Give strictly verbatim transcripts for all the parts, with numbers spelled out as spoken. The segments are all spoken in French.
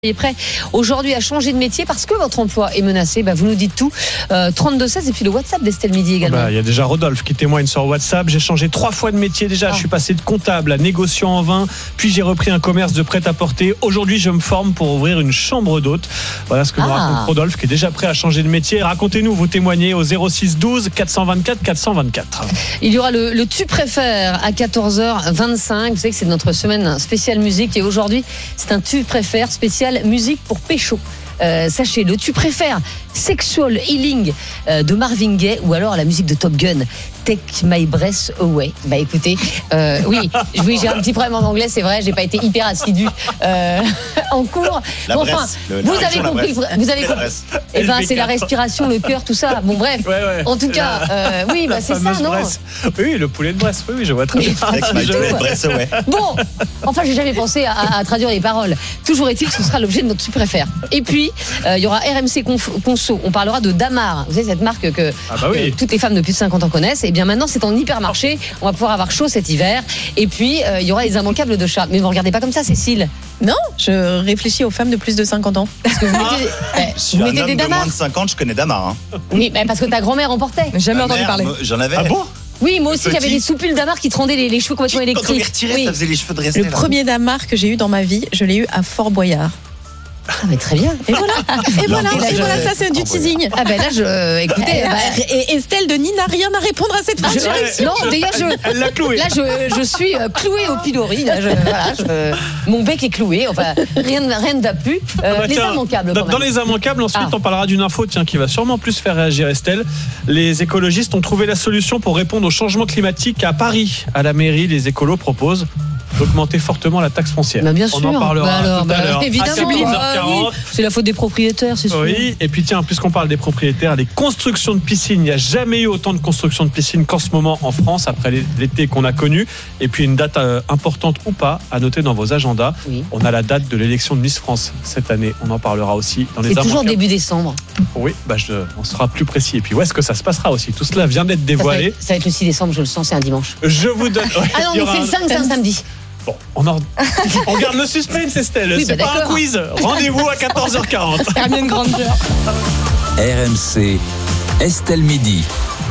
est prêt aujourd'hui à changer de métier parce que votre emploi est menacé, bah vous nous dites tout. euh, trente-deux seize et puis le WhatsApp d'Estelle Midi également. Bah, il y a déjà Rodolphe qui témoigne sur WhatsApp. J'ai changé trois fois de métier déjà. Ah. Je suis passé de comptable à négociant en vin, puis j'ai repris un commerce de prêt-à-porter. Aujourd'hui, je me forme pour ouvrir une chambre d'hôte. Voilà ce que ah. nous raconte Rodolphe qui est déjà prêt à changer de métier. Racontez-nous, vous témoignez au zéro six douze quatre cent vingt-quatre quatre cent vingt-quatre. Il y aura le, le Tu préfères à quatorze heures vingt-cinq. Vous savez que c'est notre semaine spéciale musique et aujourd'hui, c'est un Tu préfères spécial musique pour pécho. Euh, sachez-le, tu préfères Sexual Healing euh, de Marvin Gaye ou alors la musique de Top Gun, Take My Breath Away. Bah écoutez, euh, oui, oui, j'ai un petit problème en anglais, c'est vrai, j'ai pas été hyper assidu euh, en cours. La bon, enfin, Bresse, le, vous avez compris, vous avez compris. Et ben c'est la respiration, le cœur, tout ça. Bon bref, ouais, ouais. En tout cas, euh, oui, bah c'est ça, non Bresse. Oui, le poulet de Bresse, oui, oui, je vois très bien. Take My Breath Away. Bon, enfin, j'ai jamais pensé à, à traduire les paroles. Toujours est-il que ce sera l'objet de notre Tu préfères. Et puis, il euh, y aura R M C Conso. On parlera de Damar. Vous savez, cette marque que ah bah oui. euh, toutes les femmes de plus de cinquante ans connaissent. Et bien maintenant, c'est en hypermarché. On va pouvoir avoir chaud cet hiver. Et puis, il euh, y aura les immanquables de chat. Mais vous ne regardez pas comme ça, Cécile. Non, je réfléchis aux femmes de plus de cinquante ans. Parce que vous mettez, ah, eh, je suis vous un mettez homme des de Damar. moins de cinquante, je connais Damar. Hein. Oui, bah, parce que ta grand-mère en portait. Jamais Ma entendu mère, parler. J'en avais. Ah bon? Oui, moi aussi, Petit. j'avais des soupules Damar qui te rendaient les, les cheveux complètement électriques. Quand on les retirait, oui. ça faisait les cheveux dressés. Le là. premier Damar que j'ai eu dans ma vie, je l'ai eu à Fort Boyard. Ah mais très bien. Et voilà, et voilà, et voilà, ça c'est du teasing. Ah ben là, je, euh, écoutez, Et, bah, et Estelle Denis n'a rien à répondre à cette phrase. je, non, déjà je, elle l'a cloué. Là, je, je suis clouée au pilori. Là, je, voilà, je, mon bec est cloué. Enfin, rien, rien ne va plus. Euh, Ah bah les tiens, immanquables. Dans, Quand dans même. les immanquables, ensuite, Ah. on parlera d'une info, tiens, qui va sûrement plus faire réagir Estelle. Les écologistes ont trouvé la solution pour répondre au changement climatique à Paris. À la mairie, les écolos proposent d'augmenter fortement la taxe foncière. Bah bien on sûr. en parlera bah alors, tout bah, à l'heure. évidemment. À quatorze heures Ah quarante. oui, c'est la faute des propriétaires, c'est sûr. Oui, et puis tiens, puisqu'on parle des propriétaires, les constructions de piscines, il n'y a jamais eu autant de constructions de piscines qu'en ce moment en France, après l'été qu'on a connu. Et puis une date euh, importante ou pas, à noter dans vos agendas. Oui. On a la date de l'élection de Miss France cette année. On en parlera aussi dans les C'est toujours immanquables. début décembre. Oui, bah je, on sera plus précis. Et puis où est-ce que ça se passera aussi? Tout cela vient d'être Ça va, dévoilé. être, ça va être le six décembre, je le sens, c'est un dimanche. Je vous donne... ouais, Ah non, il y mais aura c'est le un- cinq, c'est un samedi. Bon, on, en... on garde le suspense, Estelle. Oui, c'est bah pas un d'accord. quiz. Rendez-vous à quatorze heures quarante. Hermione Granger. R M C, Estelle Midi.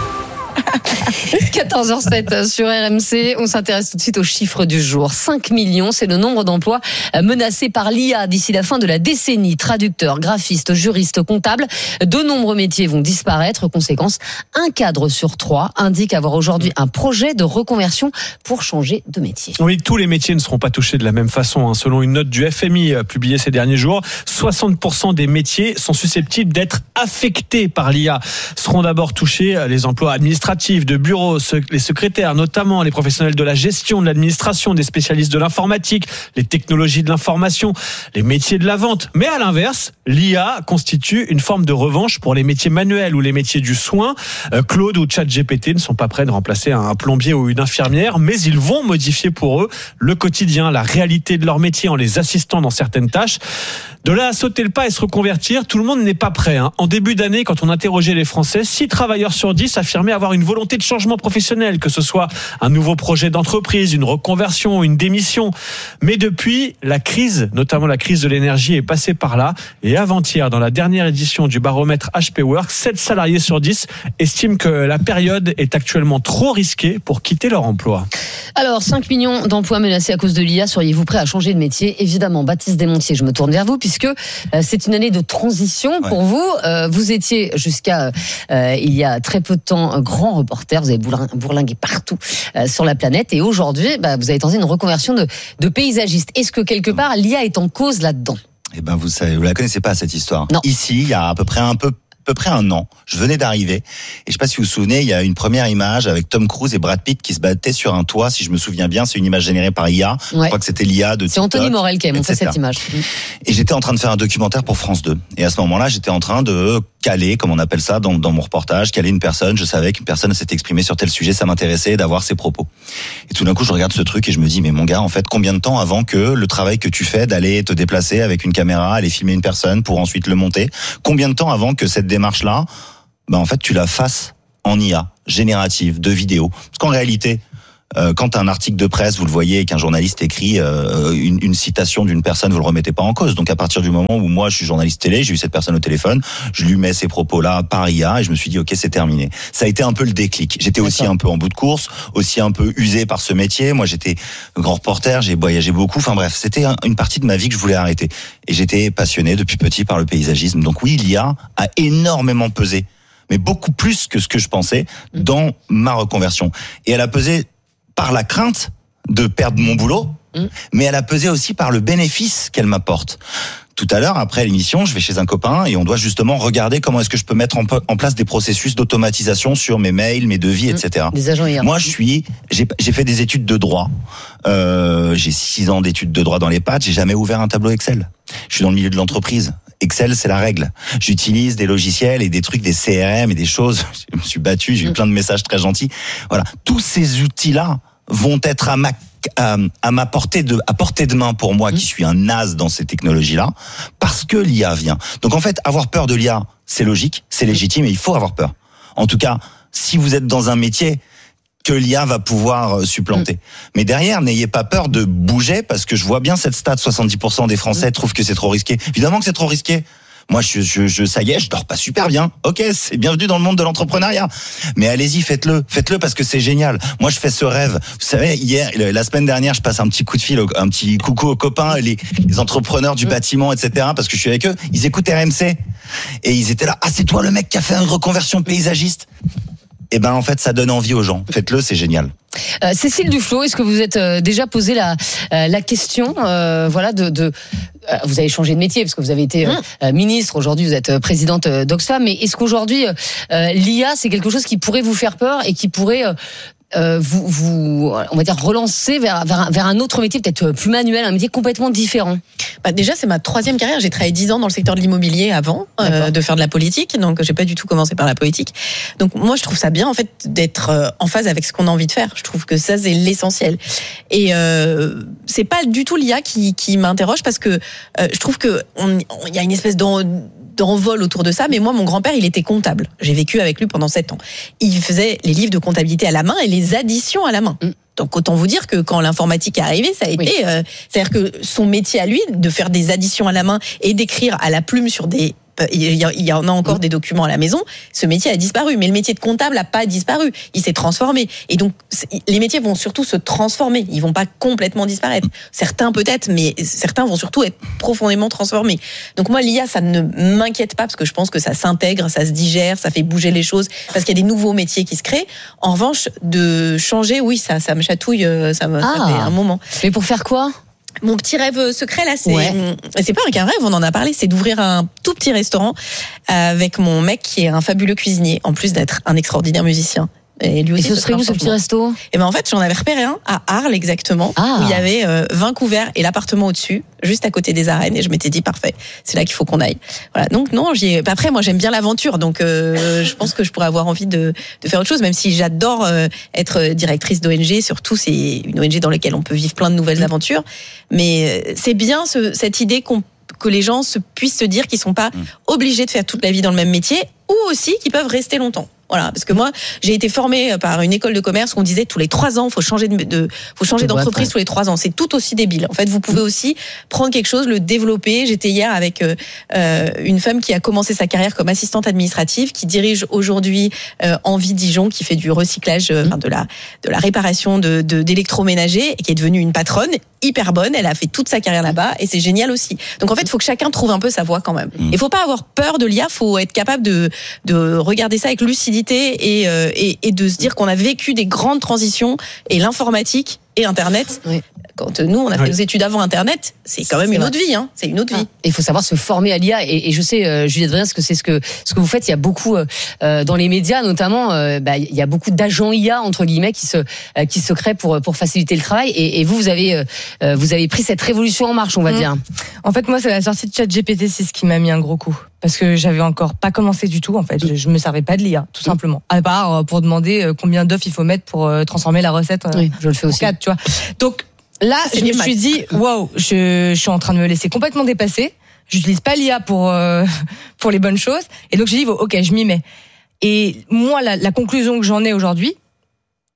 quatorze heures sept sur R M C. On s'intéresse tout de suite aux chiffres du jour. cinq millions, c'est le nombre d'emplois menacés par l'I A d'ici la fin de la décennie. Traducteurs, graphistes, juristes, comptables, de nombreux métiers vont disparaître. Conséquence, un cadre sur trois indique avoir aujourd'hui un projet de reconversion pour changer de métier. Oui, tous les métiers ne seront pas touchés de la même façon. Hein. Selon une note du F M I publiée ces derniers jours, soixante pour cent des métiers sont susceptibles d'être affectés par l'I A. Seront d'abord touchés les emplois administratifs, de bureau, les secrétaires, notamment les professionnels de la gestion, de l'administration, des spécialistes de l'informatique, les technologies de l'information, les métiers de la vente. Mais à l'inverse, l'I A constitue une forme de revanche pour les métiers manuels ou les métiers du soin. Claude ou ChatGPT ne sont pas prêts de remplacer un plombier ou une infirmière, mais ils vont modifier pour eux le quotidien, la réalité de leur métier en les assistant dans certaines tâches. De là à sauter le pas et se reconvertir, tout le monde n'est pas prêt. Hein. En début d'année, quand on interrogeait les Français, six travailleurs sur dix affirmaient avoir une volonté de changement professionnel, que ce soit un nouveau projet d'entreprise, une reconversion, une démission. Mais depuis, la crise, notamment la crise de l'énergie, est passée par là. Et avant-hier, dans la dernière édition du baromètre H P Work, sept salariés sur dix estiment que la période est actuellement trop risquée pour quitter leur emploi. Alors, cinq millions d'emplois menacés à cause de l'I A. Seriez-vous prêt à changer de métier? Évidemment, Baptiste Desmontiers, je me tourne vers vous, puisque euh, c'est une année de transition pour ouais. vous. Euh, vous étiez, jusqu'à euh, il y a très peu de temps, un grand reporter. Vous avez bourlingué partout euh, sur la planète. Et aujourd'hui, bah, vous avez tenté une reconversion de, de paysagiste. Est-ce que, quelque part, l'I A est en cause là-dedans? Eh ben, vous savez, vous la connaissez pas, cette histoire. Non. Ici, il y a à peu près un peu à peu près un an, je venais d'arriver et je sais pas si vous vous souvenez, il y a une première image avec Tom Cruise et Brad Pitt qui se battaient sur un toit, si je me souviens bien, c'est une image générée par I A, ouais. Je crois que c'était l'I A de TikTok. C'est Anthony Morel qui a montré cette image. Et j'étais en train de faire un documentaire pour France deux et à ce moment-là, j'étais en train de caler, comme on appelle ça dans, dans mon reportage, caler une personne, je savais qu'une personne s'était exprimée sur tel sujet, ça m'intéressait d'avoir ses propos. Et tout d'un coup, je regarde ce truc et je me dis, mais mon gars, en fait, combien de temps avant que le travail que tu fais d'aller te déplacer avec une caméra, aller filmer une personne pour ensuite le monter, combien de temps avant que cette démarche-là, ben en fait, tu la fasses en I A, générative, de vidéo. Parce qu'en réalité, Euh, quand un article de presse, vous le voyez, et qu'un journaliste écrit euh, une, une citation d'une personne, vous le remettez pas en cause. Donc à partir du moment où moi je suis journaliste télé, j'ai eu cette personne au téléphone, je lui mets ces propos-là par I A et je me suis dit ok, c'est terminé. Ça a été un peu le déclic. J'étais aussi un peu en bout de course, aussi un peu usé par ce métier. Moi j'étais grand reporter, j'ai voyagé beaucoup. Enfin bref, c'était une partie de ma vie que je voulais arrêter. Et j'étais passionné depuis petit par le paysagisme. Donc oui, l'I A a énormément pesé, mais beaucoup plus que ce que je pensais dans ma reconversion. Et elle a pesé par la crainte de perdre mon boulot, mmh. mais elle a pesé aussi par le bénéfice qu'elle m'apporte. Tout à l'heure, après l'émission, je vais chez un copain et on doit justement regarder comment est-ce que je peux mettre en, en place des processus d'automatisation sur mes mails, mes devis, mmh. et cetera. Des agents I A. Moi, je suis, j'ai, j'ai fait des études de droit. Euh, j'ai six ans d'études de droit dans les pattes. J'ai jamais ouvert un tableau Excel. Je suis dans le milieu de l'entreprise. Excel, c'est la règle. J'utilise des logiciels et des trucs, des C R M et des choses. Je me suis battu, j'ai eu plein de messages très gentils. Voilà, tous ces outils-là vont être à ma à, à ma portée de à portée de main pour moi qui suis un naze dans ces technologies-là, parce que l'I A vient. Donc en fait, avoir peur de l'I A, c'est logique, c'est légitime, et il faut avoir peur. En tout cas, si vous êtes dans un métier que l'I A va pouvoir supplanter. Mmh. Mais derrière, n'ayez pas peur de bouger, parce que je vois bien cette stat, soixante-dix pour cent des Français mmh. trouvent que c'est trop risqué. Évidemment que c'est trop risqué. Moi, je, je, je, ça y est, je dors pas super bien. Ok, c'est bienvenue dans le monde de l'entrepreneuriat. Mais allez-y, faites-le, faites-le parce que c'est génial. Moi, je fais ce rêve. Vous savez, hier, la semaine dernière, je passe un petit coup de fil, un petit coucou aux copains, les, les entrepreneurs du bâtiment, et cetera. Parce que je suis avec eux. Ils écoutent R M C et ils étaient là. Ah, c'est toi le mec qui a fait une reconversion paysagiste. Eh ben, en fait, ça donne envie aux gens. Faites-le, c'est génial. Euh, Cécile Duflot, est-ce que vous êtes euh, déjà posé la euh, la question, euh, voilà, de, de euh, vous avez changé de métier parce que vous avez été euh, ministre. Aujourd'hui, vous êtes présidente d'Oxfam. Mais est-ce qu'aujourd'hui, euh, l'I A, c'est quelque chose qui pourrait vous faire peur et qui pourrait euh, Euh, vous, vous, on va dire relancer vers, vers, vers un autre métier peut-être plus manuel, un métier complètement différent? Bah déjà, c'est ma troisième carrière. J'ai travaillé dix ans dans le secteur de l'immobilier avant euh, de faire de la politique, donc j'ai pas du tout commencé par la politique. Donc moi, je trouve ça bien en fait d'être en phase avec ce qu'on a envie de faire. Je trouve que ça c'est l'essentiel. Et euh, c'est pas du tout l'I A qui, qui m'interroge parce que euh, je trouve que on, on, y a une espèce d'en d'envol autour de ça, mais moi, mon grand-père, il était comptable. J'ai vécu avec lui pendant sept ans. Il faisait les livres de comptabilité à la main et les additions à la main. Mm. Donc, autant vous dire que quand l'informatique est arrivée, ça a été... Oui. Euh, c'est-à-dire que son métier à lui, de faire des additions à la main et d'écrire à la plume sur des... Il y en a encore mmh. des documents à la maison. Ce métier a disparu, mais le métier de comptable n'a pas disparu. Il s'est transformé. Et donc, les métiers vont surtout se transformer. Ils vont pas complètement disparaître. Certains peut-être, mais certains vont surtout être profondément transformés. Donc moi, l'I A, ça ne m'inquiète pas parce que je pense que ça s'intègre, ça se digère, ça fait bouger les choses parce qu'il y a des nouveaux métiers qui se créent. En revanche, de changer, oui, ça, ça me chatouille. Ça me ah. ça fait un moment. Mais pour faire quoi? Mon petit rêve secret là, c'est ouais. c'est pas qu'un rêve, on en a parlé, c'est d'ouvrir un tout petit restaurant avec mon mec qui est un fabuleux cuisinier, en plus d'être un extraordinaire musicien. Et lui aussi. Et ce serait où ce petit resto? Et ben en fait, j'en avais repéré un à Arles exactement, ah. où il y avait euh, vingt couverts et l'appartement au-dessus, juste à côté des arènes. Et je m'étais dit parfait, c'est là qu'il faut qu'on aille. Voilà. Donc non, j'y ai... après moi j'aime bien l'aventure, donc euh, je pense que je pourrais avoir envie de, de faire autre chose, même si j'adore euh, être directrice d'O N G. Surtout, c'est une O N G dans laquelle on peut vivre plein de nouvelles mmh. aventures. Mais c'est bien ce, cette idée qu'on que les gens se, puissent se dire qu'ils sont pas mmh. obligés de faire toute la vie dans le même métier, ou aussi qu'ils peuvent rester longtemps. Voilà, parce que moi, j'ai été formée par une école de commerce où on disait tous les trois ans, faut changer de, de faut changer d'entreprise tous les trois ans. C'est tout aussi débile. En fait, vous pouvez aussi prendre quelque chose, le développer. J'étais hier avec euh, une femme qui a commencé sa carrière comme assistante administrative, qui dirige aujourd'hui euh, Envie Dijon, qui fait du recyclage, euh, de la de la réparation de, de d'électroménager, et qui est devenue une patronne hyper bonne. Elle a fait toute sa carrière là-bas, et c'est génial aussi. Donc en fait, il faut que chacun trouve un peu sa voie quand même. Il faut pas avoir peur de l'I A. Faut être capable de de regarder ça avec lucidité. Et, euh, et, et de se dire qu'on a vécu des grandes transitions, et l'informatique et Internet. Oui. Quand nous, on a fait oui. nos études avant Internet, c'est quand même c'est une vrai. autre vie. Hein. C'est une autre ah. vie. Il faut savoir se former à l'I A. Et, et je sais, euh, Juliette Vriens, que c'est ce que ce que vous faites. Il y a beaucoup euh, dans les médias, notamment, euh, bah, il y a beaucoup d'agents I A entre guillemets qui se euh, qui se créent pour pour faciliter le travail. Et, et vous, vous avez euh, vous avez pris cette révolution en marche, on va mmh. dire. En fait, moi, c'est la sortie de ChatGPT six qui m'a mis un gros coup. Parce que j'avais encore pas commencé du tout, en fait. Je, je me servais pas de l'I A, tout simplement. À part pour demander combien d'œufs il faut mettre pour transformer la recette. Oui, je le fais aussi. quatre, tu vois. Donc, là, je me suis dit, waouh, je, je suis en train de me laisser complètement dépasser. J'utilise pas l'I A pour, euh, pour les bonnes choses. Et donc, j'ai dit, ok, je m'y mets. Et moi, la, la conclusion que j'en ai aujourd'hui,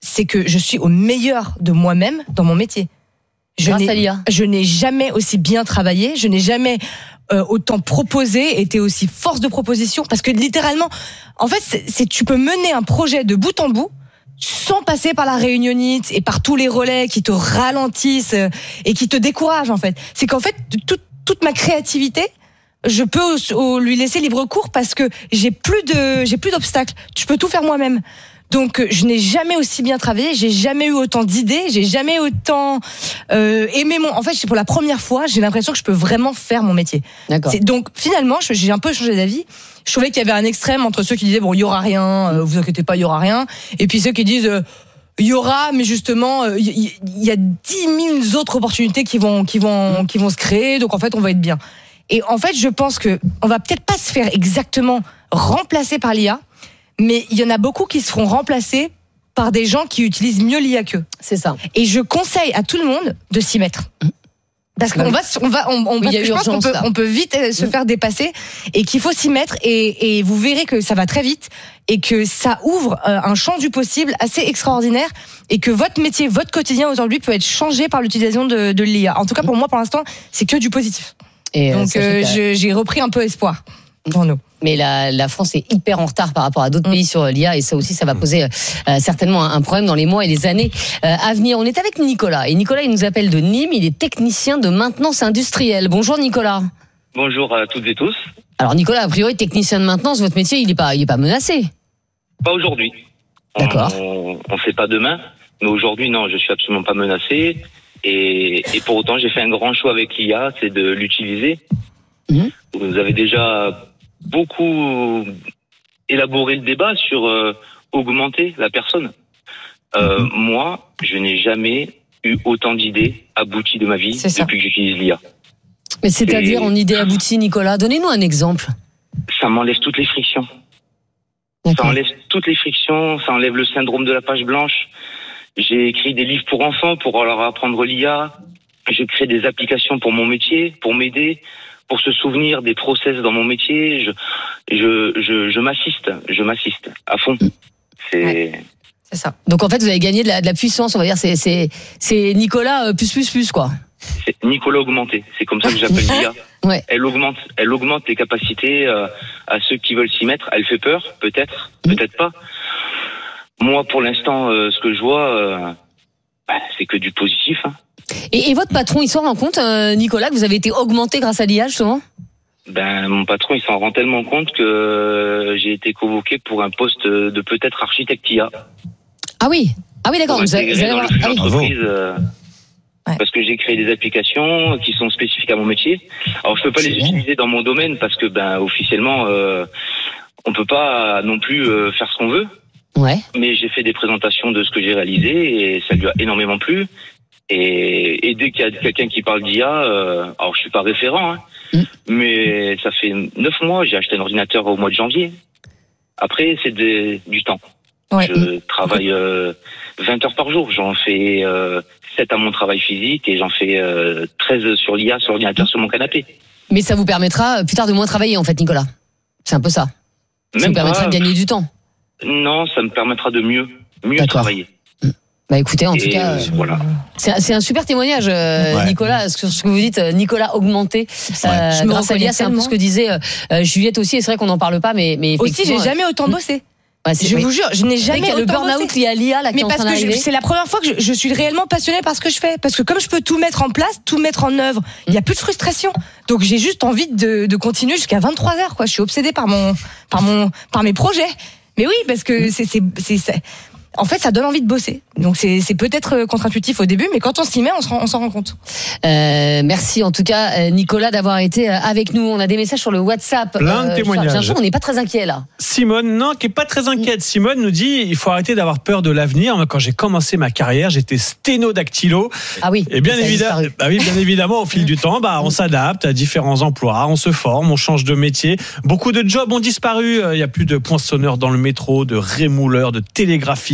c'est que je suis au meilleur de moi-même dans mon métier. Je Grâce n'ai, à l'I A. je n'ai jamais aussi bien travaillé, je n'ai jamais euh, autant proposé, été aussi force de proposition, parce que littéralement, en fait, c'est, c'est tu peux mener un projet de bout en bout sans passer par la réunionnite et par tous les relais qui te ralentissent euh, et qui te découragent, en fait. C'est qu'en fait, toute, toute ma créativité, je peux au, au, lui laisser libre cours parce que j'ai plus de, j'ai plus d'obstacles. Je peux tout faire moi-même. Donc, je n'ai jamais aussi bien travaillé, j'ai jamais eu autant d'idées, j'ai jamais autant euh, aimé mon. En fait, pour la première fois, j'ai l'impression que je peux vraiment faire mon métier. D'accord. C'est, donc, finalement, j'ai un peu changé d'avis. Je trouvais qu'il y avait un extrême entre ceux qui disaient bon, il y aura rien, euh, vous inquiétez pas, il y aura rien, et puis ceux qui disent euh, il y aura, mais justement, il y, y a dix mille autres opportunités qui vont, qui vont, qui vont se créer. Donc, en fait, on va être bien. Et en fait, je pense que on va peut-être pas se faire exactement remplacer par l'I A. Mais il y en a beaucoup qui seront remplacés par des gens qui utilisent mieux l'I A qu'eux. C'est ça. Et je conseille à tout le monde de s'y mettre. Parce qu'on va, on va, on, on, oui, parce que je pense qu'on peut, là. on peut vite se faire dépasser et qu'il faut s'y mettre et, et vous verrez que ça va très vite et que ça ouvre un champ du possible assez extraordinaire et que votre métier, votre quotidien aujourd'hui peut être changé par l'utilisation de, de l'I A. En tout cas, pour moi, pour l'instant, c'est que du positif. Et donc, euh, je, j'ai repris un peu espoir pour nous. Mais la, la France est hyper en retard par rapport à d'autres mmh. pays sur l'I A et ça aussi, ça va poser euh, certainement un problème dans les mois et les années euh, à venir. On est avec Nicolas et Nicolas, il nous appelle de Nîmes. Il est technicien de maintenance industrielle. Bonjour Nicolas. Bonjour à toutes et tous. Alors Nicolas, a priori, technicien de maintenance, votre métier, il n'est pas, il est pas menacé. Pas aujourd'hui. D'accord. On ne sait pas demain, mais aujourd'hui, non, je suis absolument pas menacé. Et, et pour autant, j'ai fait un grand choix avec l'I A, c'est de l'utiliser. Mmh. Vous avez déjà beaucoup élaboré le débat sur euh, augmenter la personne. Euh, mmh. Moi, je n'ai jamais eu autant d'idées abouties de ma vie depuis que j'utilise l'I A. Mais c'est-à-dire Et... en idée aboutie, Nicolas, donnez-nous un exemple. Ça m'enlève toutes les frictions. D'accord. Ça enlève toutes les frictions, ça enlève le syndrome de la page blanche. J'ai écrit des livres pour enfants pour leur apprendre l'I A. Je crée des applications pour mon métier, pour m'aider, pour se souvenir des process dans mon métier. Je, je, je, je m'assiste, je m'assiste à fond. C'est, ouais, c'est ça. Donc en fait, vous avez gagné de la, de la puissance, on va dire. C'est, c'est, c'est Nicolas euh, plus plus plus quoi. C'est Nicolas augmenté. C'est comme ça que j'appelle l'I A. Ouais. Elle augmente, elle augmente les capacités euh, à ceux qui veulent s'y mettre. Elle fait peur, peut-être, mmh. peut-être pas. Moi, pour l'instant, euh, ce que je vois, euh, bah, c'est que du positif. Hein. Et, et votre patron, il s'en rend compte, euh, Nicolas, que vous avez été augmenté grâce à l'I A, justement ? Ben, mon patron, il s'en rend tellement compte que euh, j'ai été convoqué pour un poste de peut-être architecte I A. Ah oui, ah oui, d'accord. Pour vous intégrer allez dans avoir... le flux ah oui. d'entreprise, euh, ouais. Parce que j'ai créé des applications qui sont spécifiques à mon métier. Alors, je peux pas les utiliser dans mon domaine parce que, ben, officiellement, euh, on peut pas non plus euh, faire ce qu'on veut. Ouais. Mais j'ai fait des présentations de ce que j'ai réalisé et ça lui a énormément plu. Et, et dès qu'il y a quelqu'un qui parle d'I A, euh, alors je suis pas référent, hein, mmh. mais ça fait neuf mois, j'ai acheté un ordinateur au mois de janvier. Après, c'est de, du temps. Ouais. Je travaille euh, vingt heures par jour. J'en fais euh, sept à mon travail physique et j'en fais euh, treize sur l'I A, sur l'ordinateur, mmh. sur mon canapé. Mais ça vous permettra plus tard de moins travailler, en fait, Nicolas. C'est un peu ça. Ça Même vous permettra pas, de gagner du temps. Non, ça me permettra de mieux, mieux D'accord. travailler. Bah écoutez, en et tout cas, voilà. c'est, c'est un super témoignage, euh, ouais. Nicolas, sur ce que vous dites, Nicolas augmenté. Ouais. Euh, grâce à l'I A, c'est un peu ce que disait euh, Juliette aussi, et c'est vrai qu'on n'en parle pas, mais, mais aussi, j'ai jamais autant bossé. Ouais, je oui. vous jure, je n'ai jamais autant le burn-out lié à l'I A là, qui mais est en parce train que je, c'est la première fois que je, je suis réellement passionnée par ce que je fais, parce que comme je peux tout mettre en place, tout mettre en œuvre, il y a plus de frustration. Donc j'ai juste envie de, de continuer jusqu'à vingt-trois heures, quoi. Je suis obsédée par mon, par mon, par mes projets. Mais oui, parce que c'est, c'est, c'est, c'est en fait, ça donne envie de bosser. Donc, c'est, c'est peut-être contre-intuitif au début, mais quand on s'y met, on, se rend, on s'en rend compte. Euh, merci en tout cas, Nicolas, d'avoir été avec nous. On a des messages sur le WhatsApp. Plein de témoignages. J'ai l'impression qu'on n'est pas très inquiet là. Simone, non, qui est pas très inquiète. Simone nous dit, il faut arrêter d'avoir peur de l'avenir. Quand j'ai commencé ma carrière, j'étais sténodactylo. Ah oui. Et bien évidemment, bah oui, bien évidemment, au fil du temps, bah, on s'adapte à différents emplois, on se forme, on change de métier. Beaucoup de jobs ont disparu. Il y a plus de poinçonneurs dans le métro, de rémouleurs, de télégraphistes,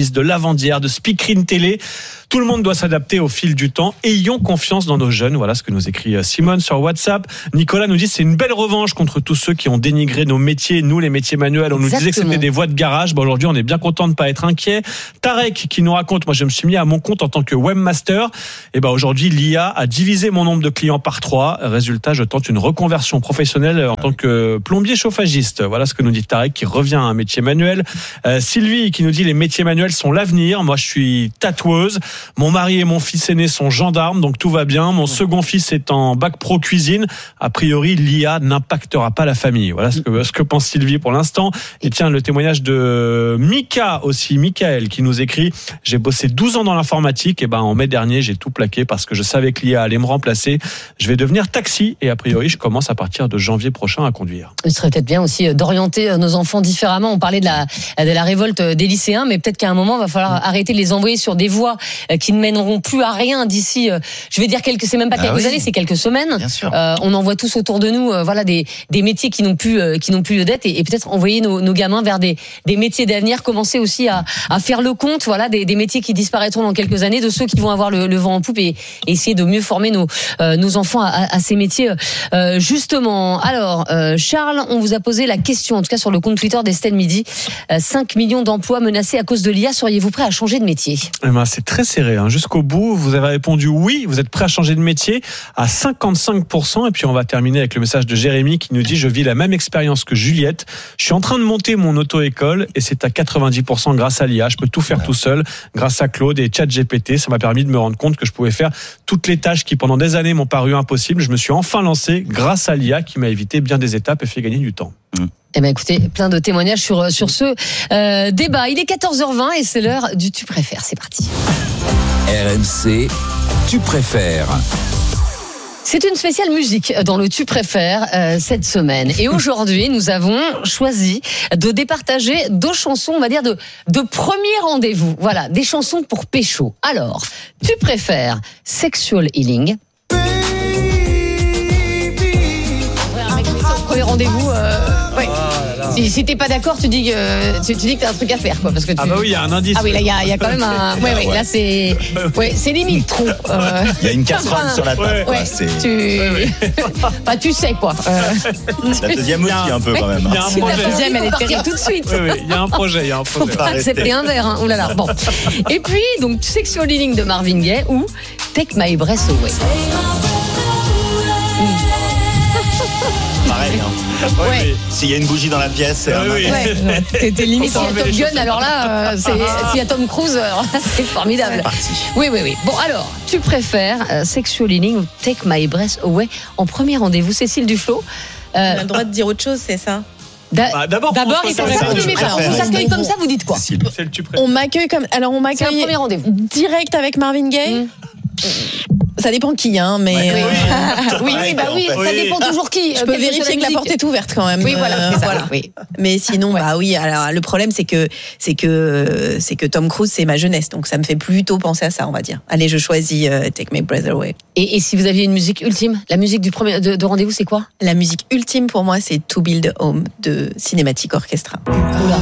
Office, de Lavandière, de Speakerine Télé. Tout le monde doit s'adapter au fil du temps. Ayons confiance dans nos jeunes. Voilà ce que nous écrit Simone sur WhatsApp. Nicolas nous dit c'est une belle revanche contre tous ceux qui ont dénigré nos métiers. Nous, les métiers manuels, on nous Exactement. disait que c'était des voies de garage. Bon, aujourd'hui, on est bien content de ne pas être inquiet. Tarek qui nous raconte, moi, je me suis mis à mon compte en tant que webmaster. Et ben aujourd'hui, l'I A a divisé mon nombre de clients par trois. Résultat, je tente une reconversion professionnelle en tant que plombier chauffagiste. Voilà ce que nous dit Tarek qui revient à un métier manuel. Euh, Sylvie qui nous dit les métiers manuels sont l'avenir. Moi, je suis tatoueuse. Mon mari et mon fils aîné sont gendarmes, donc tout va bien. Mon second fils est en bac pro cuisine. A priori, l'I A n'impactera pas la famille. Voilà ce que, ce que pense Sylvie pour l'instant. Et tiens, le témoignage de Mika aussi, Michael, qui nous écrit « J'ai bossé douze ans dans l'informatique. Et ben, en mai dernier, j'ai tout plaqué parce que je savais que l'I A allait me remplacer. Je vais devenir taxi. Et a priori, je commence à partir de janvier prochain à conduire. » Il serait peut-être bien aussi d'orienter nos enfants différemment. On parlait de la, de la révolte des lycéens, mais peut-être qu'à un moment, il va falloir arrêter de les envoyer sur des voies qui ne mèneront plus à rien d'ici, je vais dire quelques, c'est même pas quelques ah oui. années, c'est quelques semaines. Bien sûr. Euh, on en voit tous autour de nous, euh, voilà, des, des métiers qui n'ont plus, euh, qui n'ont plus de dette et, et peut-être envoyer nos, nos gamins vers des, des métiers d'avenir, commencer aussi à, à faire le compte, voilà, des, des métiers qui disparaîtront dans quelques années, de ceux qui vont avoir le, le vent en poupe et, et essayer de mieux former nos, euh, nos enfants à, à ces métiers, euh, justement. Alors, euh, Charles, on vous a posé la question, en tout cas sur le compte Twitter d'Estelle Midi, euh, cinq millions d'emplois menacés à cause de l'I A, seriez-vous prêt à changer de métier? Eh ben, c'est très serré, hein. Jusqu'au bout, vous avez répondu oui, vous êtes prêt à changer de métier à cinquante-cinq pour cent. Et puis on va terminer avec le message de Jérémy qui nous dit je vis la même expérience que Juliette. Je suis en train de monter mon auto-école et c'est à quatre-vingt-dix pour cent grâce à l'I A. Je peux tout faire tout seul grâce à Claude et ChatGPT. Ça m'a permis de me rendre compte que je pouvais faire toutes les tâches qui pendant des années m'ont paru impossibles. Je me suis enfin lancé grâce à l'I A qui m'a évité bien des étapes et fait gagner du temps. Mmh. Eh ben écoutez, plein de témoignages sur, sur ce euh, débat. Il est quatorze heures vingt et c'est l'heure du Tu préfères. C'est parti. R M C, tu préfères. C'est une spéciale musique dans le Tu préfères euh, cette semaine. Et aujourd'hui, nous avons choisi de départager deux chansons, on va dire, de, de premier rendez-vous. Voilà, des chansons pour pécho. Alors, Tu préfères Sexual Healing. Premier rendez-vous. Euh, ouais. Si, si t'es pas d'accord, tu dis que tu, tu dis que t'as un truc à faire, quoi, parce que tu... Ah bah oui, il y a un indice. Ah oui, là il y a, y a quand même un. Ouais, ouais, là c'est. Ouais, c'est limite trop. Euh... Il y a une casserole enfin, sur la table. Ouais, quoi, c'est... tu. Bah, tu sais quoi. Euh... La deuxième aussi un peu quand même. Il y a un Si la projet. deuxième, elle est terrible tout de suite. Oui, oui, il y a un projet, il y a un Faut projet. pas accepter un verre, hein. Oh là là. Bon. Et puis donc Sexual Healing de Marvin Gaye ou Take My Breath Away. Pareil. Hein. Ouais. S'il y a une bougie dans la pièce, c'est Oui, un oui. Ouais. T'es Et limite. s'il y a Top Gun, alors là, euh, c'est, s'il y a Tom Cruise, alors là, c'est formidable. C'est parti. Oui, oui, oui. Bon, alors, tu préfères euh, Sexual Healing ou Take My Breath Away en premier rendez-vous, Cécile Duflo. On a le droit de dire autre chose, c'est ça? Da- Bah, d'abord, D'abord, comment il ça faut se ça, passe oui, tu mais préfères. on vous accueille comme ça, vous dites quoi? Cécile. C'est le tu préfères. On m'accueille comme. Alors, on C'est un m'accueille premier rendez-vous. direct avec Marvin Gaye. Mmh. Ça dépend qui, hein, mais. Ouais, euh, Oui, oui, bah oui, Oui. ça dépend toujours qui. Je euh, peux quelle que soit vérifier que la musique. porte est ouverte quand même. Oui, voilà, Euh, c'est ça. voilà. Oui. Mais sinon, bah oui. Alors, le problème, c'est que c'est que c'est que Tom Cruise, c'est ma jeunesse, donc ça me fait plutôt penser à ça, on va dire. Allez, je choisis euh, Take My Breath Away. Et, et si vous aviez une musique ultime, la musique du premier de, de rendez-vous, c'est quoi? La musique ultime pour moi, c'est To Build a Home de Cinematic Orchestra. Oula.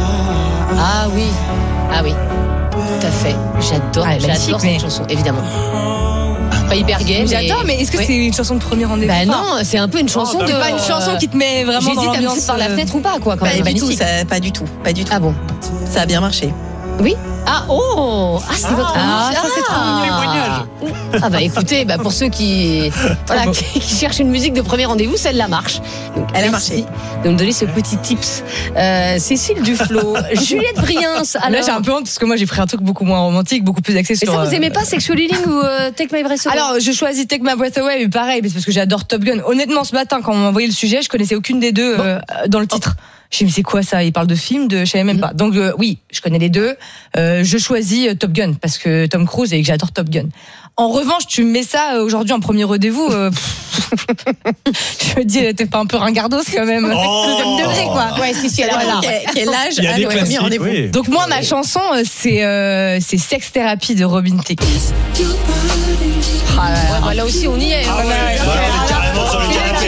Ah oui, ah oui, tout à fait. J'adore, Ah, magnifique, j'adore mais- cette chanson, évidemment. Pas hyper gay, mais J'adore, mais est-ce que Oui. c'est une chanson de premier rendez-vous? Bah Enfin, non, c'est un peu une chanson de. c'est pas une chanson qui te met vraiment dans J'hésite à me l'ambiance. foutre par la euh, fenêtre ou pas, quoi, quand Pas même. du tout, Magnifique. ça, pas du tout, pas du tout. Ah bon? Ça a bien marché. Oui. Ah oh, ah c'est votre Ah, musique. ça, c'est trop mignon. Témoignage. Ah bah écoutez, bah pour ceux qui voilà qui, qui cherchent une musique de premier rendez-vous, celle-là marche. Donc, Elle a merci marché. de me donner ce petit tips. Euh, Cécile Duflo, Juliette Briens. Alors, Là, j'ai un peu honte parce que moi, j'ai pris un truc beaucoup moins romantique, beaucoup plus axé et sur. ça, vous euh, aimez pas Sexual Healing ou euh, Take My Breath Away? Alors, je choisis Take My Breath Away, mais pareil, mais c'est parce que j'adore Top Gun. Honnêtement, ce matin, quand on m'a envoyé le sujet, je connaissais aucune des deux euh, dans le titre. Je me suis dit, mais c'est quoi ça? Il parle de film, de, je savais même pas. Donc, euh, oui, je connais les deux. Euh, je choisis euh, Top Gun parce que Tom Cruise et que j'adore Top Gun. En revanche, tu me mets ça euh, aujourd'hui en premier rendez-vous. Euh, je me dis, t'es pas un peu ringardos quand même? Oh. Deuxième degré, quoi. Ouais, si si, Ça alors dépend là. quel, quel âge Il y a ah, des ouais, premier classiques, rendez-vous. oui. Donc moi, ma chanson, euh, c'est euh, c'est Sex Therapy de Robin Thicke. Ah là là. Ouais, bah, là aussi on y est. Ah ouais, Voilà. ouais, Ouais, on est carrément sur le canapé. hein.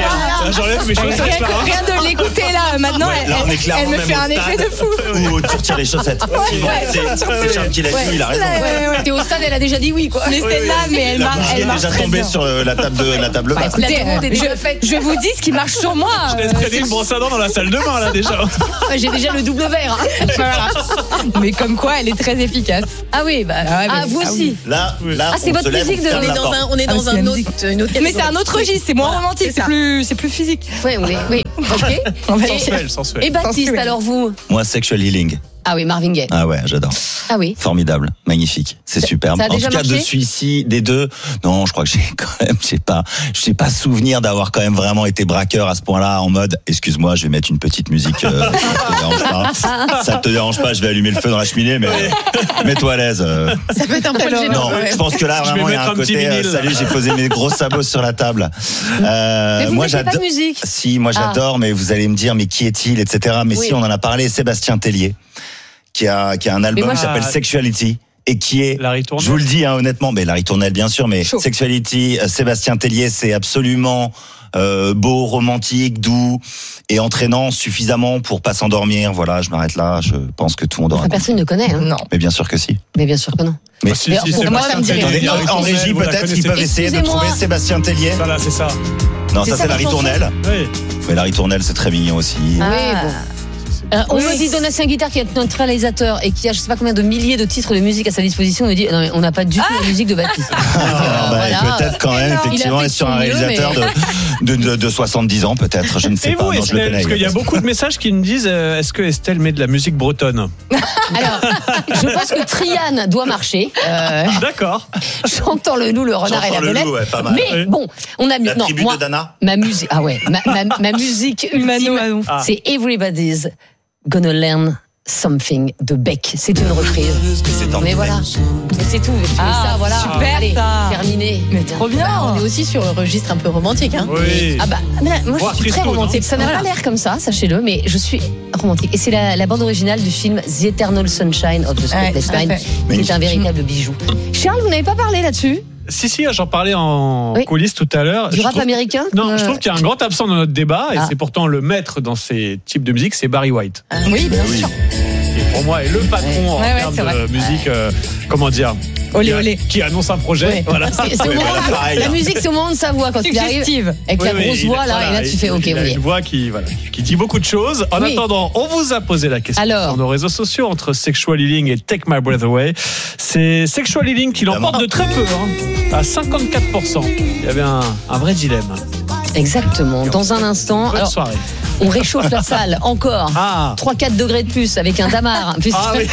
j'enlève mes chaussettes Rien, là. hein. rien de l'écouter là, maintenant, Ouais, elle, là, on est elle- clairement elle me même fait au un effet stade de fou. Ou tu retires les chaussettes. Effectivement, ouais, c'est c'est Charles qui l'a dit, il a raison. Ouais, ouais, ouais. T'es au stade, elle a déjà dit oui, quoi. Mais c'est là, mais elle La marche, bougie elle est marche déjà très tombée bien. sur euh, la table de la table Bah, basse. écoutez, Écoutez, la demande est déjà je, faite. je vous dis ce qui marche sur moi. Je laisse euh, traîner une brosse à dents dans la salle de bain là déjà. Ouais, J'ai déjà le double verre. hein. voilà. Mais comme quoi, elle est très efficace. Ah oui, bah, Ah ouais, mais- ah, vous ah aussi. Là, là, Ah, c'est on votre se lève, musique on de- ferme On est la dans porte. un, on est Ah, dans c'est un la autre, musique. une autre Mais c'est un autre registre, c'est moins Voilà, romantique, c'est c'est ça. plus, c'est plus physique. Oui, oui, oui. Ok. Sensuel, sensuel. Et Baptiste, alors vous Moi, Sexual Healing. Ah oui, Marvin Gaye. Ah ouais, j'adore. Ah oui. Formidable, magnifique, c'est superbe. ça a En déjà tout cas, de marché celui-ci, des deux, non, je crois que j'ai quand même, j'ai pas, j'ai pas souvenir d'avoir quand même vraiment été braqueur à ce point-là, en mode, excuse-moi, je vais mettre une petite musique. Euh, ça te dérange pas Ça te dérange pas Je vais allumer le feu dans la cheminée, mais mets-toi à l'aise. euh. Ça peut être un peu Alors, gênant. Non, ouais. je pense que là Je vais vraiment il y a mettre un un petit côté. euh, vinyle. salut, j'ai posé mes gros sabots sur la table. Euh, Mais vous moi, n'écoutez pas j'adore. de musique. Si, moi Ah. j'adore, mais vous allez me dire, mais qui est-il, et cetera. Mais Oui. si, on en a parlé, Sébastien Tellier, qui a qui a un album moi, qui s'appelle je- Sexuality. Et qui est, Larry Tournelle. je vous le dis hein, honnêtement, mais Larry Tournelle bien sûr, mais Chaud. Sexuality, euh, Sébastien Tellier, c'est absolument euh, beau, romantique, doux et entraînant suffisamment pour pas s'endormir. Voilà, je m'arrête là. Je pense que tout le monde aura Enfin, compris. personne ne connaît. Hein. Non. Mais bien sûr que si. Mais bien sûr que non. Mais Ah, si, Mais si, pour c'est moi, pas ça me dit rien. Attendez, Larry en, en Tournelle, régie, vous la peut-être qu'ils connaissez. peuvent essayer de Excusez-moi. trouver Sébastien Tellier. Voilà, c'est ça. Non, C'est ça ça, c'est la Larry chanson Tournelle. Oui. Mais Larry Tournelle, c'est très mignon aussi. Oui, Ah. bon. Euh, on Oui. me dit Donatien Guitare qui est notre réalisateur et qui a je sais pas combien de milliers de titres de musique à sa disposition. On me dit non, mais on n'a pas du tout la musique de Baptiste. Donc, euh, Ah, bah, voilà. peut-être quand même, Il a effectivement, fait est de sur son un mieux, réalisateur mais- de, de, de, de soixante-dix ans, peut-être. Je ne sais Et pas. vous, Non, je le Estelle, connais. parce qu'il y a beaucoup de messages qui me disent euh, est-ce que Estelle met de la musique bretonne Alors, je pense que Triane doit marcher. Euh, D'accord. J'entends le loup, le renard et J'entends la le belette. loup, ouais, pas mal. Mais bon, on a mis La non, tribu moi, de Dana. ma musique. Ah ouais, ma, ma, ma musique Mano, ultime, Mano. Ah. c'est Everybody's Gonna Learn Something de Beck. C'est une reprise. C'est en Mais voilà, mais c'est tout. Tu mets Ah, ça, voilà. super, Allez, ça. terminé. Mais trop bien. On est aussi sur un registre un peu romantique. Hein. Oui. Ah bah, mais là, moi Voire je suis très Christo, romantique. non Ça n'a pas l'air comme ça, sachez-le, mais je suis romantique. Et c'est la, la bande originale du film The Eternal Sunshine of the Spotless tout à Mind, fait. qui est Magnifique. un véritable bijou. Charles, vous n'avez pas parlé là-dessus Si, si, j'en parlais en Oui. coulisses tout à l'heure. du Je rap trouve- américain Non, Euh, je trouve qu'il y a un grand absent dans notre débat, et Ah. c'est pourtant le maître dans ces types de musique, c'est Barry White. Oui, bien Oui. sûr. Qui pour moi est le patron en Ouais, ouais, termes c'est de vrai. musique, euh, comment dire, Olé, qui, olé. qui annonce un projet. Ouais. Voilà. C'est- c'est au Ouais, moment voilà, où- pareil, la hein. musique, c'est au moment de sa voix quand il arrive, Suggestive. avec Oui, la oui, grosse il voix a- là, voilà, et là tu il- fais OK, il a oui. une voix qui, voilà, qui dit beaucoup de choses. En Oui. attendant, on vous a posé la question Alors. sur nos réseaux sociaux entre Sexual Healing et Take My Breath Away. C'est Sexual Healing qui l'emporte de très peu, hein, à cinquante-quatre pour cent. Il y avait un, un vrai dilemme. Exactement. Dans un instant, Bonne alors soirée. on réchauffe la salle encore. Ah. trois quatre degrés de plus avec un damar. Puisque- Ah oui.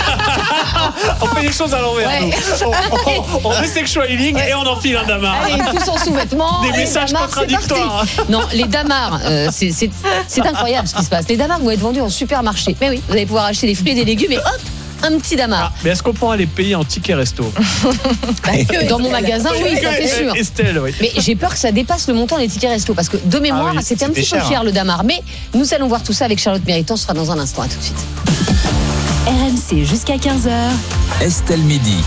On fait les choses à l'envers. Ouais. nous. On, on, on fait Sexual Healing et on enfile un damar. Allez, tous en sous-vêtements. Des les messages damars, c'est contradictoires. parti. Non, les damars, euh, c'est- c'est c'est incroyable ce qui se passe. Les damars vont être vendus en supermarché. Mais oui, vous allez pouvoir acheter des fruits et des légumes et hop, un petit damar. Mais est-ce qu'on pourra les payer en ticket resto? Dans mon magasin, oui, ça c'est sûr. Estelle, oui. Mais j'ai peur que ça dépasse le montant des tickets resto parce que de mémoire, Ah oui, c'était un c'était petit peu cher, cher hein. le damar. Mais nous allons voir tout ça avec Charlotte Méritant. Ce sera dans un instant. À tout de suite. R M C jusqu'à quinze heures. Estelle Midi.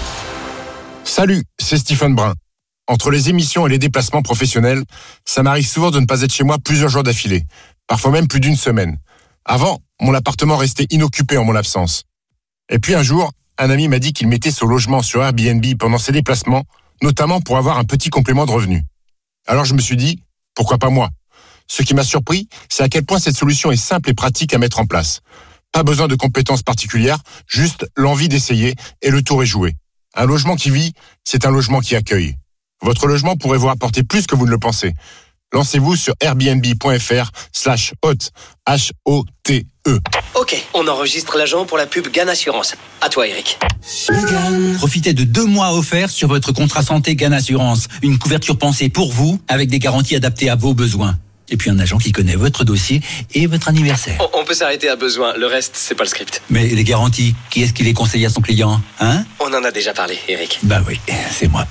Salut, c'est Stephen Brun. Entre les émissions et les déplacements professionnels, ça m'arrive souvent de ne pas être chez moi plusieurs jours d'affilée, parfois même plus d'une semaine. Avant, mon appartement restait inoccupé en mon absence. Et puis un jour, un ami m'a dit qu'il mettait son logement sur Airbnb pendant ses déplacements, notamment pour avoir un petit complément de revenu. Alors je me suis dit, pourquoi pas moi ? Ce qui m'a surpris, c'est à quel point cette solution est simple et pratique à mettre en place. Pas besoin de compétences particulières, juste l'envie d'essayer et le tour est joué. Un logement qui vit, c'est un logement qui accueille. Votre logement pourrait vous rapporter plus que vous ne le pensez. Lancez-vous sur airbnb.fr slash hôte, H O T E. Ok, on enregistre l'agent pour la pub Gan Assurance. À toi, Eric. Profitez de deux mois offerts sur votre contrat santé Gan Assurance. Une couverture pensée pour vous, avec des garanties adaptées à vos besoins. Et puis un agent qui connaît votre dossier et votre anniversaire. On, on peut s'arrêter à besoin, le reste, c'est pas le script. Mais les garanties, qui est-ce qui les conseille à son client, hein? On en a déjà parlé, Eric. Bah oui, c'est moi.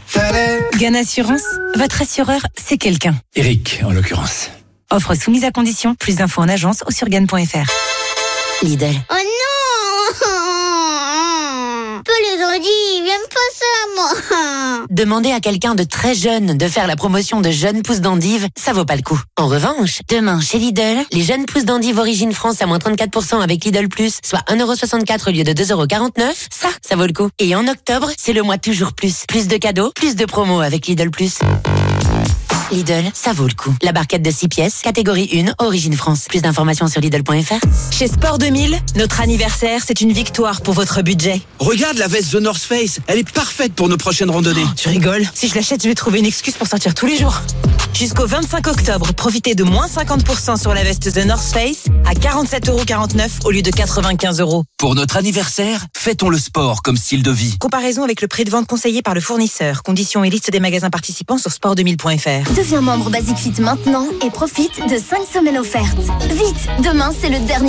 Gan Assurance, votre assureur, c'est quelqu'un. Eric, en l'occurrence. Offre soumise à condition. Plus d'infos en agence ou sur gan point f r. Lidl. Oh non! Peu les Daddy, viens me passer à moi. Demander à quelqu'un de très jeune de faire la promotion de jeunes pousses d'endive, ça vaut pas le coup. En revanche, demain chez Lidl, les jeunes pousses d'endive Origine France à moins trente-quatre pour cent avec Lidl Plus, soit un euro soixante-quatre au lieu de deux euros quarante-neuf, ça, ça vaut le coup. Et en octobre, c'est le mois toujours plus. Plus de cadeaux, plus de promos avec Lidl Plus. Lidl, ça vaut le coup. La barquette de six pièces, catégorie un, Origine France. Plus d'informations sur Lidl point F R. Chez Sport deux mille, notre anniversaire, c'est une victoire pour votre budget. Regarde la veste The North Face, elle est parfaite pour nos prochaines randonnées. Oh, tu rigoles? Si je l'achète, je vais trouver une excuse pour sortir tous les jours. Jusqu'au vingt-cinq octobre, profitez de moins cinquante pour cent sur la veste The North Face à quarante-sept euros quarante-neuf au lieu de quatre-vingt-quinze euros. Pour notre anniversaire, fêtons le sport comme style de vie. Comparaison avec le prix de vente conseillé par le fournisseur. Conditions et liste des magasins participants sur sport deux mille point F R. Deviens membre Basic Fit maintenant et profite de cinq semaines offertes. Vite, demain c'est le dernier